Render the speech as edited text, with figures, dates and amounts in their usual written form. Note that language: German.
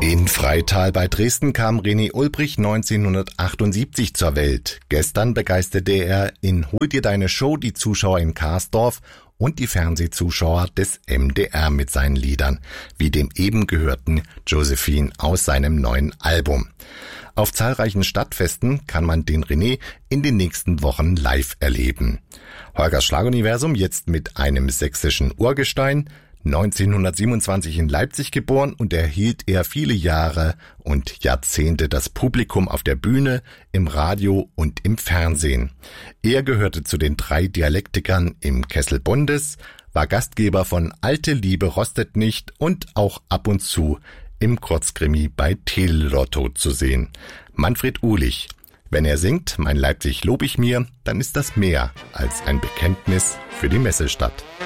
In Freital bei Dresden kam René Ulbrich 1978 zur Welt. Gestern begeisterte er in Hol dir deine Show die Zuschauer in Karsdorf und die Fernsehzuschauer des MDR mit seinen Liedern, wie dem eben gehörten Josephine aus seinem neuen Album. Auf zahlreichen Stadtfesten kann man den René in den nächsten Wochen live erleben. Holgers Schlaguniversum jetzt mit einem sächsischen Urgestein. 1927 in Leipzig geboren und erhielt er viele Jahre und Jahrzehnte das Publikum auf der Bühne, im Radio und im Fernsehen. Er gehörte zu den 3 Dialektikern im Kessel Bundes, war Gastgeber von Alte Liebe rostet nicht und auch ab und zu im Kurzkrimi bei Telelotto zu sehen. Manfred Uhlich. Wenn er singt, Mein Leipzig lob ich mir, dann ist das mehr als ein Bekenntnis für die Messestadt.